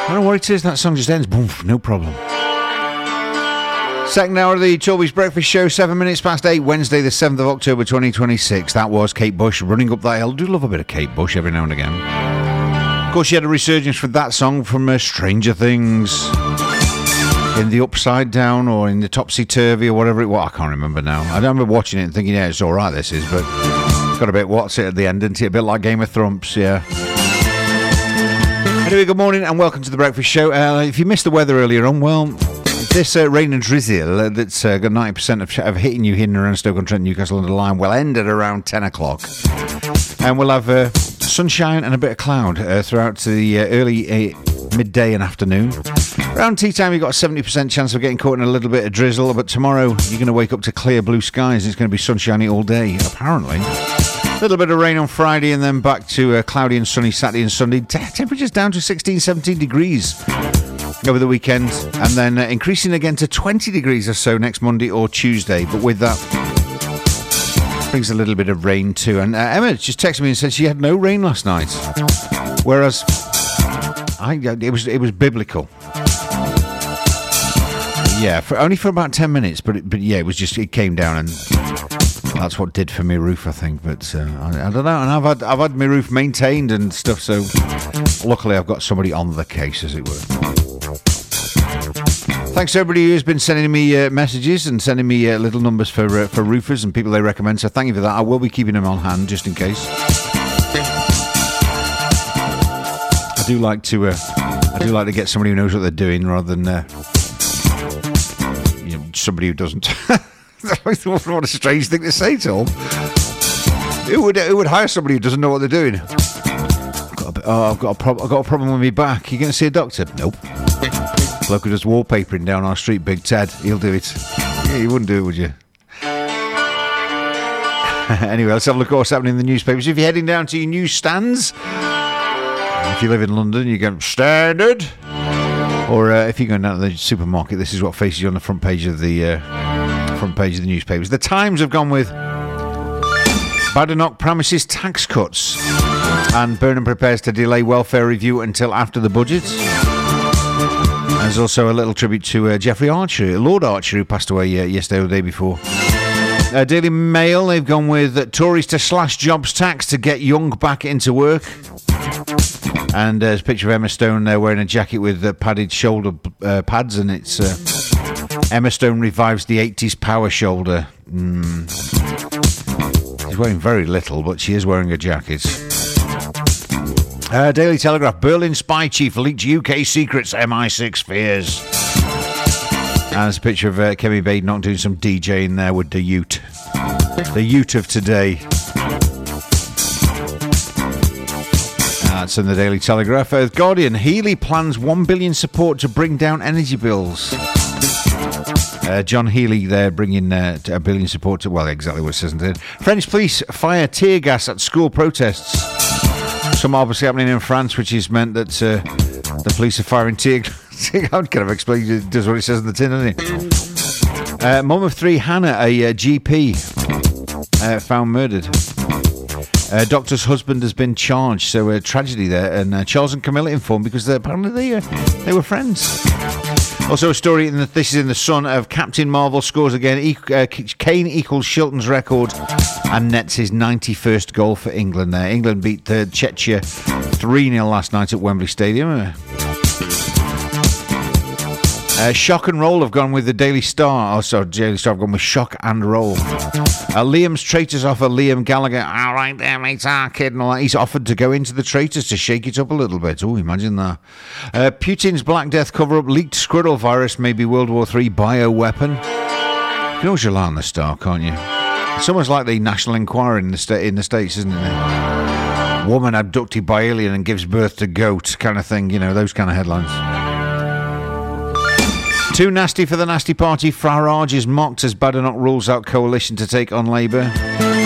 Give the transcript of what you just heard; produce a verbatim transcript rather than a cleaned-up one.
I don't know what it is, that song just ends. Boom, no problem. Second hour of the Toby's Breakfast Show, seven minutes past eight, Wednesday the seventh of October twenty twenty-six. That was Kate Bush, Running Up That Hill. I do love a bit of Kate Bush every now and again. Of course, she had a resurgence for that song from uh, Stranger Things. In the Upside Down or in the Topsy Turvy or whatever it was. I can't remember now. I remember watching it and thinking, yeah, it's all right, this is, but it's got a bit what's it at the end, isn't it? A bit like Game of Thrones, yeah. Anyway, good morning and welcome to the Breakfast Show. Uh, if you missed the weather earlier on, well, this uh, rain and drizzle uh, that's uh, got ninety percent of, of hitting you here and around Stoke-on-Trent, Newcastle under the line will end at around ten o'clock. And we'll have uh, sunshine and a bit of cloud uh, throughout the uh, early uh, midday and afternoon. Around tea time, you've got a seventy percent chance of getting caught in a little bit of drizzle, but tomorrow you're going to wake up to clear blue skies. It's going to be sunshiny all day, apparently. A little bit of rain on Friday and then back to uh, cloudy and sunny Saturday and Sunday. T- temperatures down to sixteen, seventeen degrees over the weekend, and then uh, increasing again to twenty degrees or so next Monday or Tuesday. But with that, brings a little bit of rain too. And uh, Emma just texted me and said she had no rain last night, whereas I it was it was biblical. Yeah, for only for about ten minutes, but it, but yeah, it was just it came down and. That's what did for my roof, I think. But uh, I, I don't know. And I've had I've had my roof maintained and stuff. So luckily, I've got somebody on the case, as it were. Thanks to everybody who's been sending me uh, messages and sending me uh, little numbers for uh, for roofers and people they recommend. So thank you for that. I will be keeping them on hand just in case. I do like to uh, I do like to get somebody who knows what they're doing rather than uh, you know, somebody who doesn't. What a strange thing to say, Tom. Who would who would hire somebody who doesn't know what they're doing? I've got a, oh, I've got a problem. I've got a problem with my back. You going to see a doctor? Nope. Bloke who does wallpapering down our street, Big Ted. He'll do it. Yeah, you wouldn't do it, would you? Anyway, let's have a look at what's happening in the newspapers. If you're heading down to your newsstands, if you live in London, you go Standard. Or uh, if you're going down to the supermarket, this is what faces you on the front page of the. Uh, front page of the newspapers. The Times have gone with Badenoch promises tax cuts and Burnham prepares to delay welfare review until after the budget. There's also a little tribute to uh, Geoffrey Archer, Lord Archer, who passed away uh, yesterday or the day before. Uh, Daily Mail, they've gone with uh, Tories to slash jobs tax to get young back into work. And uh, there's a picture of Emma Stone there wearing a jacket with uh, padded shoulder uh, pads, and it's uh, Emma Stone revives the eighties power shoulder. Mm. She's wearing very little, but she is wearing a jacket. Uh, Daily Telegraph, Berlin spy chief leaked U K secrets, M I six fears. And there's a picture of uh, Kemi Badenoch doing some DJing there with the Ute. The Ute of today. That's in the Daily Telegraph. Uh, Guardian, Healey plans one billion support to bring down energy bills. Uh, John Healey there bringing uh, a billion support to, well, exactly what it says in there. French police fire tear gas at school protests. Some obviously happening in France, which has meant that uh, the police are firing tear gas. I kind of explain, it does what it says in the tin, doesn't it? Uh, Mum of three, Hannah, a uh, G P, uh, found murdered. Uh, doctor's husband has been charged, so a uh, tragedy there. And uh, Charles and Camilla informed because apparently they uh, they were friends. Also a story, in the, this is in the Sun, of Captain Marvel scores again. E- uh, Kane equals Shilton's record and nets his ninety-first goal for England there. England beat uh, Czechia three nil last night at Wembley Stadium. Uh, Uh, shock and Roll have gone with the Daily Star. Oh, sorry, Daily Star have gone with Shock and Roll. Uh, Liam's Traitors offer Liam Gallagher, all right there, mate, our kid, and all that. He's offered to go into the Traitors to shake it up a little bit. Oh, imagine that. Uh, Putin's Black Death cover-up, leaked squirrel virus, maybe World War Three bioweapon. You can always rely on the Star, can't you? It's almost like the National Enquirer in the, sta- in the States, isn't it? Woman abducted by alien and gives birth to goat, kind of thing, you know, those kind of headlines. Too nasty for the nasty party. Farage is mocked as Badenoch rules out coalition to take on Labour.